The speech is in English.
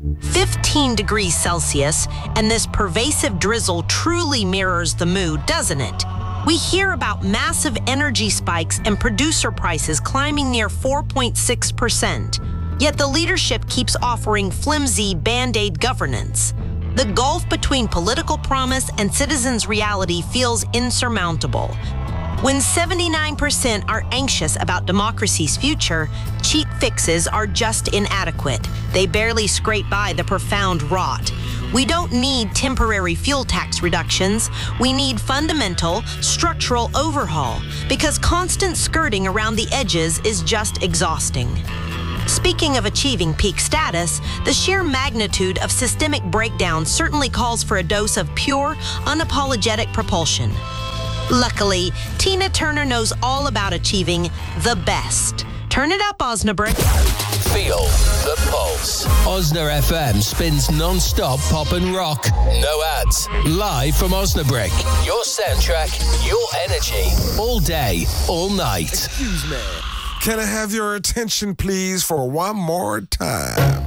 15 degrees Celsius, and this pervasive drizzle truly mirrors the mood, doesn't it? We hear about massive energy spikes and producer prices climbing near 4.6%, yet the leadership keeps offering flimsy Band-Aid governance. The gulf between political promise and citizens' reality feels insurmountable. When 79% are anxious about democracy's future, cheap fixes are just inadequate. They barely scrape by the profound rot. We don't need temporary fuel tax reductions. We need fundamental, structural overhaul, because constant skirting around the edges is just exhausting. Speaking of achieving peak status, the sheer magnitude of systemic breakdown certainly calls for a dose of pure, unapologetic propulsion. Luckily, Tina Turner knows all about achieving the best. Turn it up, Osnabrück. Feel the pulse. Osna FM spins non-stop pop and rock. No ads. Live from Osnabrück. Your soundtrack, your energy. All day, all night. Excuse me. Can I have your attention, please, for one more time?